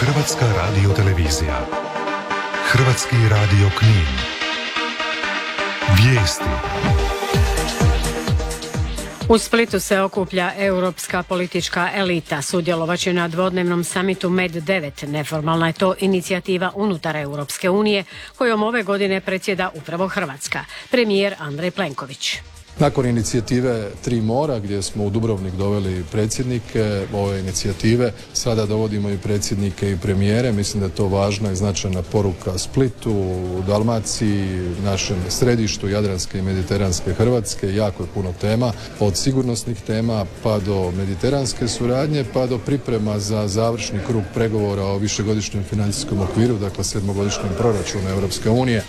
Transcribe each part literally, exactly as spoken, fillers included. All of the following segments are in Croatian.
Hrvatska radiotelevizija. Hrvatski radio Knin. Vijesti. U Splitu se okuplja europska politička elita. Sudjelovaće na dvodnevnom samitu Med devet. Neformalna je to inicijativa unutar Europske unije kojom ove godine predsjeda upravo Hrvatska. Premijer Andrej Plenković. Nakon inicijative Tri mora, gdje smo u Dubrovnik doveli predsjednike ove inicijative, sada dovodimo i predsjednike i premijere. Mislim da je to važna i značajna poruka Splitu, Dalmaciji, našem središtu Jadranske i Mediteranske Hrvatske. Jako je puno tema, od sigurnosnih tema pa do mediteranske suradnje, pa do priprema za završni krug pregovora o višegodišnjem financijskom okviru, dakle sedmogodišnjem proračunu Europske unije.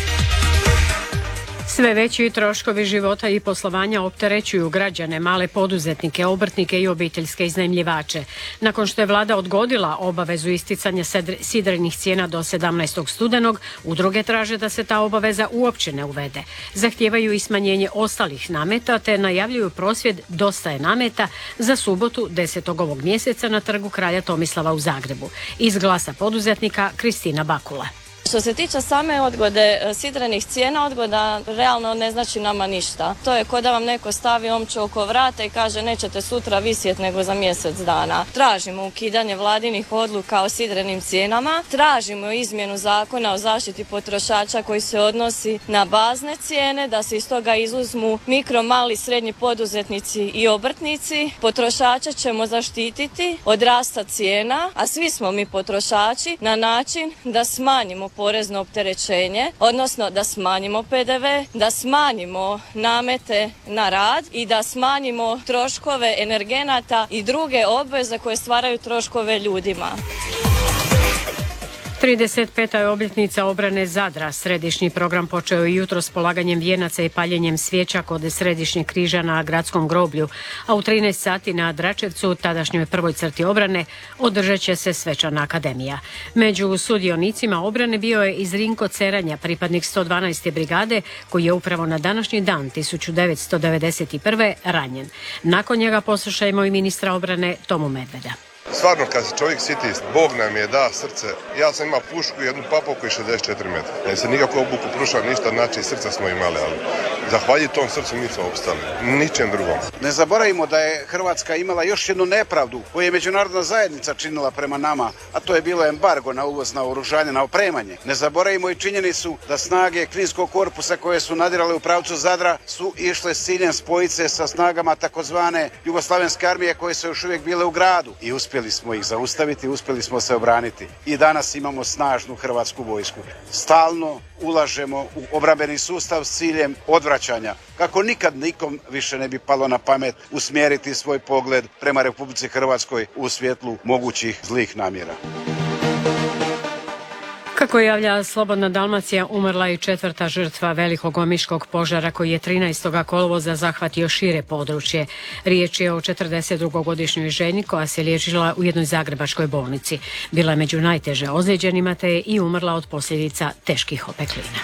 Sve veći troškovi života i poslovanja opterećuju građane, male poduzetnike, obrtnike i obiteljske iznajmljivače. Nakon što je vlada odgodila obavezu isticanja sidrenih cijena do sedamnaestog studenog, udruge traže da se ta obaveza uopće ne uvede. Zahtijevaju i smanjenje ostalih nameta te najavljuju prosvjed Dosta je nameta za subotu desetog ovog mjeseca na trgu Kralja Tomislava u Zagrebu. Iz Glasa poduzetnika Kristina Bakula. Što se tiče same odgode sidrenih cijena, odgoda realno ne znači nama ništa. To je kao da vam neko stavi omču oko vrata i kaže nećete sutra visjeti nego za mjesec dana. Tražimo ukidanje vladinih odluka o sidrenim cijenama, tražimo izmjenu zakona o zaštiti potrošača koji se odnosi na bazne cijene, da se iz toga izuzmu mikro, mali, srednji poduzetnici i obrtnici. Potrošače ćemo zaštititi od rasta cijena, a svi smo mi potrošači, na način da smanjimo porezno opterećenje, odnosno da smanjimo P D V, da smanjimo namete na rad i da smanjimo troškove energenata i druge obveze koje stvaraju troškove ljudima. trideset peta je obljetnica obrane Zadra. Središnji program počeo je jutros s polaganjem vijenaca i paljenjem svijeća kod Središnjeg križa na gradskom groblju, a u trinaest sati na Dračevcu, tadašnjoj prvoj crti obrane, održat će se svečana akademija. Među sudionicima obrane bio je i Zrinko Ceranja, pripadnik sto dvanaeste brigade, koji je upravo na današnji dan tisuću devetsto devedeset prve ranjen. Nakon njega poslušajmo i ministra obrane Tomu Medveda. Stvarno, kad se čovjek siti, Bog nam je da srce. Ja sam imao pušku i jednu papovku i šezdeset četiri metra. Ne se nikako obuku prušao ništa, znači srca smo imali, ali zahvaljujući tom srcu mi smo opstali. Ničem drugom. Ne zaboravimo da je Hrvatska imala još jednu nepravdu koju je međunarodna zajednica činila prema nama, a to je bilo embargo na uvoz naoružanja, na opremanje. Ne zaboravimo i činjenicu da snage Kninskog korpusa koje su nadirale u pravcu Zadra su išle s ciljem spojiti se sa snagama takozvane Jugoslavenske armije koje su još uvijek bile u gradu. I uspjeli smo ih zaustaviti, uspjeli smo se obraniti. I danas imamo snažnu hrvatsku vojsku. Stalno ulažemo u obrambeni sustav s ciljem odvraćanja, kako nikad nikom više ne bi palo na pamet usmjeriti svoj pogled prema Republici Hrvatskoj u svjetlu mogućih zlih namjera. Kako javlja Slobodna Dalmacija, umrla je četvrta žrtva velikog omiškog požara koji je trinaestog kolovoza zahvatio šire područje. Riječ je o četrdesetdvogodišnjoj ženi koja se liječila u jednoj zagrebačkoj bolnici. Bila je među najteže ozlijeđenima te je i umrla od posljedica teških opeklina.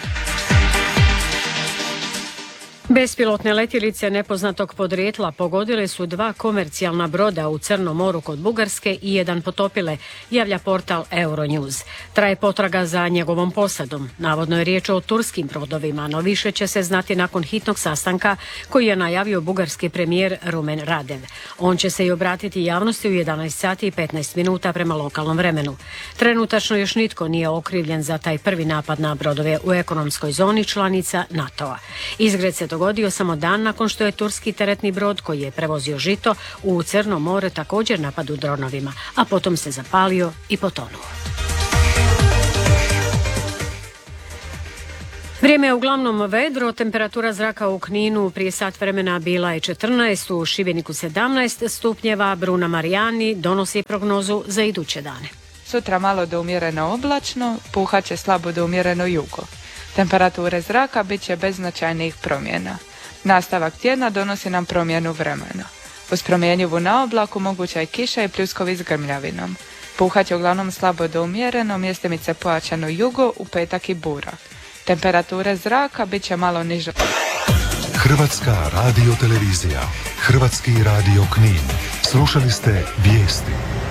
Bespilotne letjelice nepoznatog podrijetla pogodile su dva komercijalna broda u Crnom moru kod Bugarske i jedan potopile, javlja portal Euronews. Traje potraga za njegovom posadom. Navodno je riječ o turskim brodovima, no više će se znati nakon hitnog sastanka koji je najavio bugarski premijer Rumen Radev. On će se i obratiti javnosti u jedanaest sati i petnaest minuta prema lokalnom vremenu. Trenutačno još nitko nije okrivljen za taj prvi napad na brodove u ekonomskoj zoni članica NATO-a. Izgred se dogodio samo dan nakon što je turski teretni brod koji je prevozio žito u Crno more također napad u dronovima, a potom se zapalio i potonuo. Vrijeme je uglavnom vedro, temperatura zraka u Kninu prije sat vremena bila je četrnaest, u Šibeniku sedamnaest stupnjeva, Bruna Marijani donosi prognozu za iduće dane. Sutra malo do umjereno oblačno, puhat će slabo do umjereno jugo. Temperature zraka bit će bez značajnih promjena. Nastavak tjedna donosi nam promjenu vremena. Uz promjenjivu na oblaku moguća je kiša i pljuskovi s grmljavinom. Puhat će uglavnom slabo do umjereno, mjestimice pojačano jugo, u petak i burak. Temperature zraka bit će malo niže. Hrvatska radiotelevizija, Hrvatski radio Knin. Slušali ste vijesti.